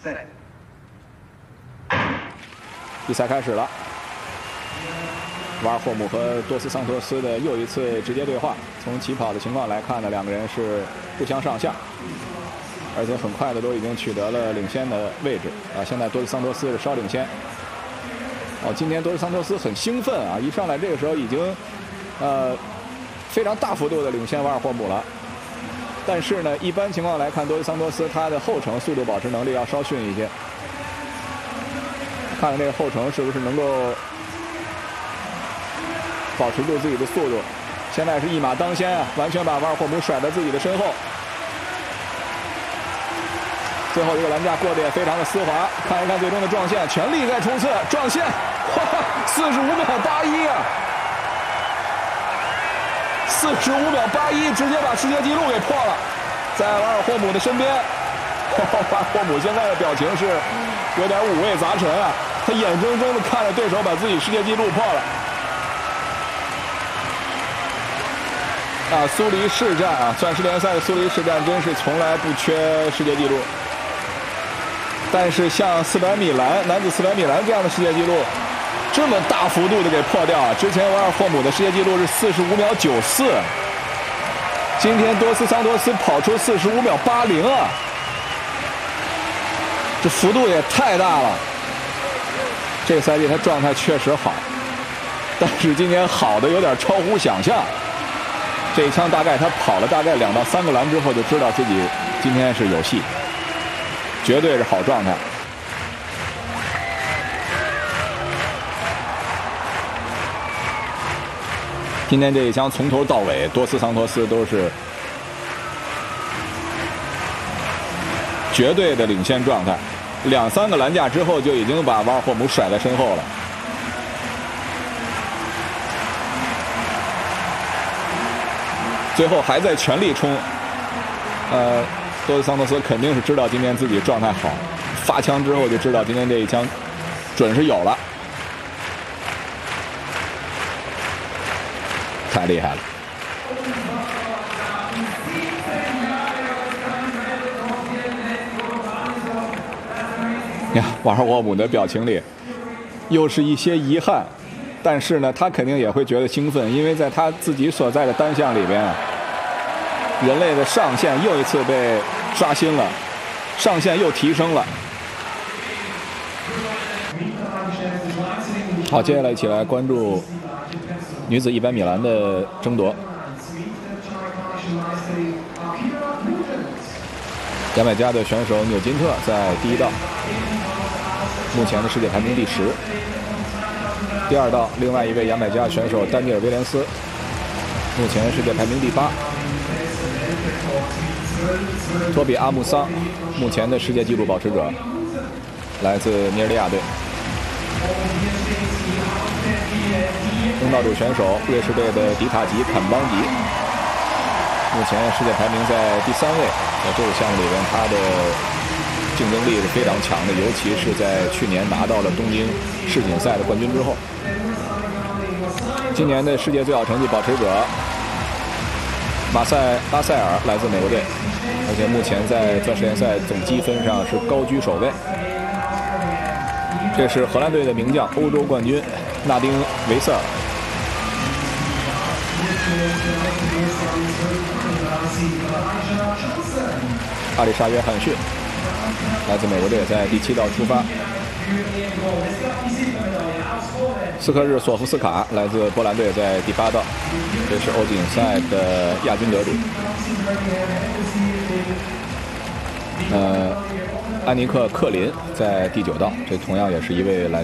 比赛开始了，瓦尔霍姆和多斯桑托斯的又一次直接对话。从起跑的情况来看呢，两个人是不相上下，而且很快的都已经取得了领先的位置啊。现在多斯桑托斯是稍领先。今天多斯桑托斯很兴奋啊，一上来这个时候已经非常大幅度的领先瓦尔霍姆了。但是呢，一般情况来看，多斯桑托斯他的后程速度保持能力要稍逊一些。看看这个后程是不是能够保持住自己的速度。现在是一马当先啊，完全把瓦尔霍姆甩在自己的身后。最后一个栏架过得也非常的丝滑，看一看最终的撞线，全力在冲刺撞线，45秒81啊！45秒81，直接把世界纪录给破了，在瓦尔霍姆的身边。瓦尔霍姆现在的表情是有点五味杂陈啊，他眼睁睁的看着对手把自己世界纪录破了。苏黎世战啊，钻石联赛的苏黎世战真是从来不缺世界纪录。但是像400米栏男子400米栏这样的世界纪录，这么大幅度的给破掉啊！之前瓦尔霍姆的世界纪录是45秒94，今天多斯桑托斯跑出45秒80啊！这幅度也太大了。这个赛季他状态确实好，但是今天好的有点超乎想象。这一枪大概他跑了大概2到3个栏之后，就知道自己今天是有戏，绝对是好状态。今天这一枪从头到尾，多斯桑托斯都是绝对的领先状态，2、3个栏架之后就已经把瓦尔霍姆甩在身后了。最后还在全力冲，多斯桑托斯肯定是知道今天自己状态好，发枪之后就知道今天这一枪准是有了，太厉害了。呀，瓦尔霍姆的表情里又是一些遗憾，但是呢，他肯定也会觉得兴奋，因为在他自己所在的单项里边，人类的上限又一次被刷新了，上限又提升了。好，接下来一起来关注女子100米栏的争夺。牙买加的选手纽金特在第1道，目前的世界排名第10。第2道，另外一位牙买加选手丹尼尔·威廉斯，目前世界排名第8。托比·阿穆桑，目前的世界纪录保持者，来自尼日利亚队。东道主选手瑞士队的迪塔吉·坎邦吉，目前世界排名在第3位。在这个项目里边，他的竞争力是非常强的，尤其是在去年拿到了东京世锦赛的冠军之后。今年的世界最好成绩保持者拉塞尔来自美国队，而且目前在钻石联赛总积分上是高居首位。这是荷兰队的名将，欧洲冠军纳丁·维塞尔。阿里莎·约翰逊来自美国队，在第7道出发。斯科日·索夫斯卡来自波兰队，在第8道，这是欧锦赛的亚军得主。安尼克·克林在第9道，这同样也是一位来